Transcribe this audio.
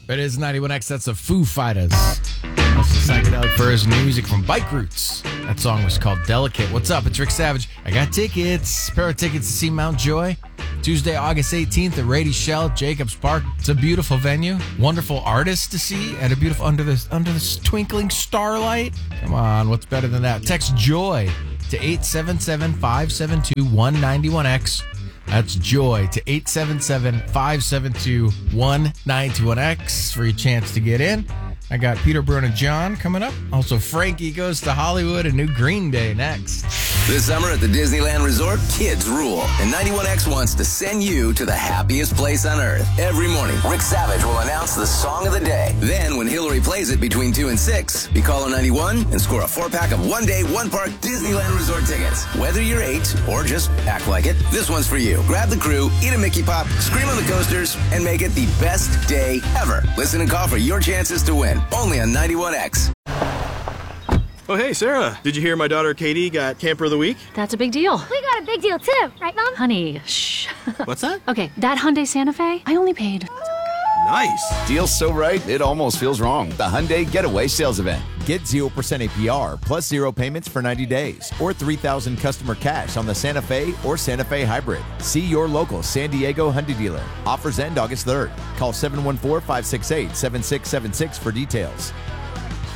It is 91X. That's the Foo Fighters. That's the psychedelic furs music from Bike Roots. That song was called Delicate. What's up? It's Rick Savage. I got tickets. Pair of tickets to see Mount Joy. Tuesday, August 18th at Rady Shell, Jacobs Park. It's a beautiful venue. Wonderful artists to see at a beautiful under this twinkling starlight. Come on, what's better than that? Text JOY to 877-572-191X. That's JOY to 877-572-1921X for your chance to get in. I got Peter, Bruno, and John coming up. Also, Frankie Goes to Hollywood and New Green Day next. This summer at the Disneyland Resort, kids rule. And 91X wants to send you to the happiest place on earth. Every morning, Rick Savage will announce the song of the day. Then, when Hillary plays it between 2 and 6, be caller 91 and score a 4-pack of one-day, one-park Disneyland Resort tickets. Whether you're 8 or just act like it, this one's for you. Grab the crew, eat a Mickey Pop, scream on the coasters, and make it the best day ever. Listen and call for your chances to win. Only on 91X. Oh, hey, Sarah. Did you hear my daughter Katie got Camper of the Week? That's a big deal. We got a big deal too, right, Mom? Honey, shh. What's that? Okay, that Hyundai Santa Fe, I only paid. Nice. Deal's so right, it almost feels wrong. The Hyundai Getaway Sales Event. Get 0% APR plus 0 payments for 90 days or $3,000 customer cash on the Santa Fe or Santa Fe Hybrid. See your local San Diego Hyundai dealer. Offers end August 3rd. Call 714-568-7676 for details.